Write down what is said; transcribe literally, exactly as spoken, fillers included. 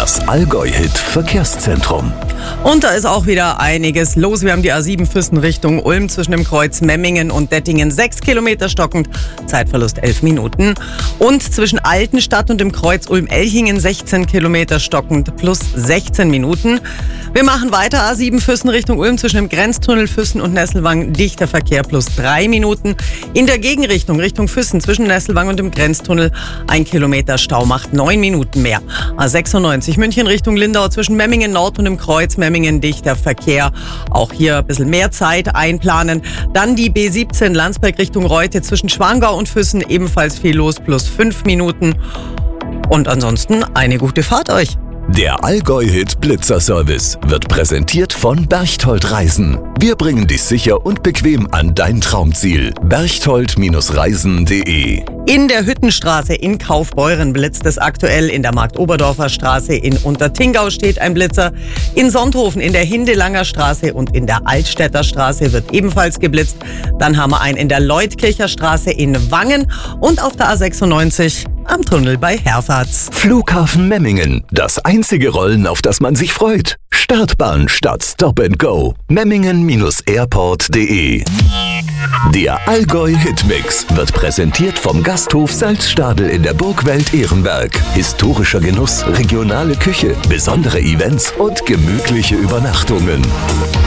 Das Allgäu-Hit-Verkehrszentrum. Und da ist auch wieder einiges los. Wir haben die A sieben Füssen Richtung Ulm zwischen dem Kreuz Memmingen und Dettingen sechs Kilometer stockend, Zeitverlust elf Minuten. Und zwischen Altenstadt und dem Kreuz Ulm-Elchingen sechzehn Kilometer stockend plus sechzehn Minuten. Wir machen weiter, A sieben Füssen Richtung Ulm zwischen dem Grenztunnel Füssen und Nesselwang dichter Verkehr plus drei Minuten. In der Gegenrichtung Richtung Füssen zwischen Nesselwang und dem Grenztunnel ein Kilometer Stau macht neun Minuten mehr. A sechsundneunzig München Richtung Lindau zwischen Memmingen Nord und dem Kreuz Memmingen dichter Verkehr. Auch hier ein bisschen mehr Zeit einplanen. Dann die B siebzehn Landsberg Richtung Reute zwischen Schwangau und Füssen ebenfalls viel los plus fünf Minuten. Und ansonsten eine gute Fahrt euch. Der Allgäu-Hit Blitzer-Service wird präsentiert von Berchtold Reisen. Wir bringen dich sicher und bequem an dein Traumziel. berchtold Reisen punkt de. In der Hüttenstraße in Kaufbeuren blitzt es aktuell. In der Markt-Oberdorfer Straße in Untertingau steht ein Blitzer. In Sonthofen in der Hindelanger Straße und in der Altstädter Straße wird ebenfalls geblitzt. Dann haben wir einen in der Leutkircher Straße in Wangen und auf der A sechsundneunzig am Tunnel bei Herfahrt. Flughafen Memmingen. Das einzige Rollen, auf das man sich freut. Startbahn statt Stop and Go. Memmingen Airport punkt de. Der Allgäu-Hitmix wird präsentiert vom Gasthof Salzstadel in der Burgwelt Ehrenberg. Historischer Genuss, regionale Küche, besondere Events und gemütliche Übernachtungen.